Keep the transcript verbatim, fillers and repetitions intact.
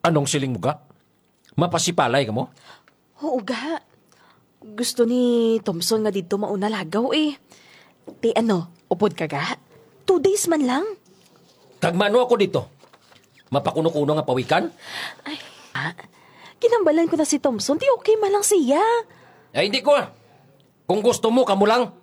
Anong siling mo ka? Mapasipalay ka mo? Oo ga. Gusto ni Thompson nga dito mauna lagaw eh. Ti ano, upod ka ga? Two days man lang. Tagmano ako dito. Mapakuno-kuno nga pawikan? Ay, ah, kinambalan ko na si Thompson. Ti okay man lang siya. Ay, hindi ko ah. Kung gusto mo, kamo lang.